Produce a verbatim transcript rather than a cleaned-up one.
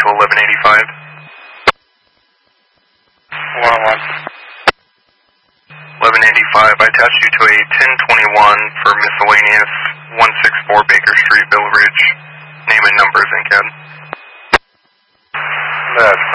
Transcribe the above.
to eleven eighty-five. one one. eleven eighty-five, I attached you to a ten twenty-one for miscellaneous, one sixty-four Baker Street, Villa Ridge. Name and numbers, N C A D. That's